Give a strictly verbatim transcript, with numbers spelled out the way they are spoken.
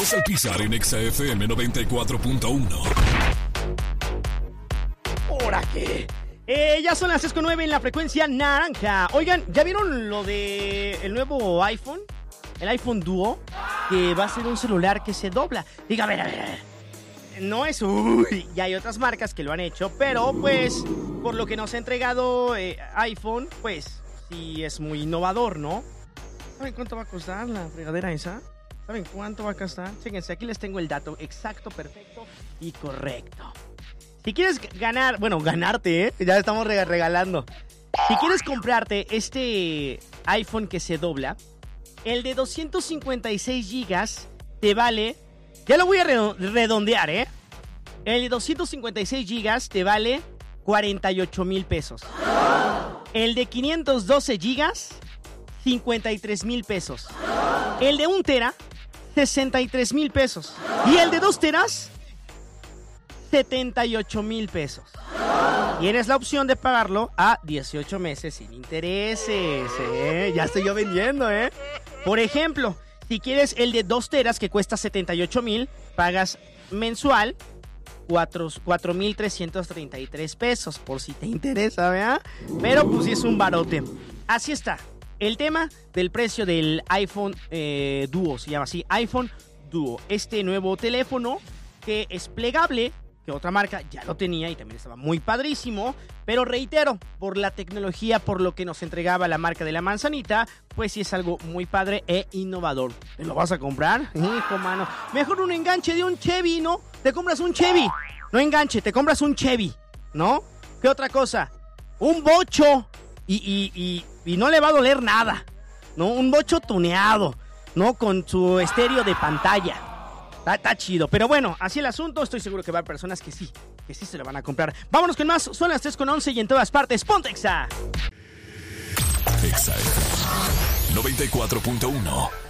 Días al Pisar en Exa F M noventa y cuatro punto uno. ¿Ahora qué? Eh, ya son las seis con nueve en la frecuencia naranja. Oigan, ¿ya vieron lo de el nuevo iPhone? El iPhone Duo, que va a ser un celular que se dobla. Diga, a ver, a ver, a ver. No es... Uy, ya hay otras marcas que lo han hecho, pero pues, por lo que nos ha entregado eh, iPhone, pues, sí es muy innovador, ¿no? ¿Saben cuánto va a costar la fregadera esa? ¿Saben cuánto va a costar? Fíjense, aquí les tengo el dato exacto, perfecto y correcto. Si quieres ganar, bueno, ganarte, ¿eh? Ya estamos regalando. Si quieres comprarte este iPhone que se dobla, el de doscientos cincuenta y seis gigas te vale... Ya lo voy a redondear, ¿eh? El de doscientos cincuenta y seis gigas te vale cuarenta y ocho mil pesos. El de quinientos doce gigas, cincuenta y tres mil pesos. El de un tera, sesenta y tres mil pesos. Y el de dos teras, setenta y ocho mil pesos. Tienes la opción de pagarlo a dieciocho meses sin intereses, ¿eh? Ya estoy yo vendiendo, ¿eh? Por ejemplo, si quieres el de dos teras que cuesta setenta y ocho mil, pagas mensual cuatro mil trescientos treinta y tres pesos, por si te interesa, ¿verdad? Pero pues sí es un barote. Así está. El tema del precio del iPhone eh, Duo, se llama así, iPhone Duo. Este nuevo teléfono que es plegable, que otra marca ya lo tenía y también estaba muy padrísimo, pero reitero, por la tecnología, por lo que nos entregaba la marca de la manzanita, pues sí es algo muy padre e innovador. ¿Te lo vas a comprar? Hijo, mano. Mejor un enganche de un Chevy, ¿no? Te compras un Chevy. No enganche, te compras un Chevy, ¿no? ¿Qué otra cosa? Un bocho. Y, y, y, y no le va a doler nada, ¿no? Un bocho tuneado, ¿no? Con su estéreo de pantalla. Está, está chido, pero bueno, así el asunto. Estoy seguro que va a haber personas que sí, que sí se lo van a comprar. Vámonos con más, son las tres con once y en todas partes, ¡ponte Exa! Exa F M noventa y cuatro punto uno.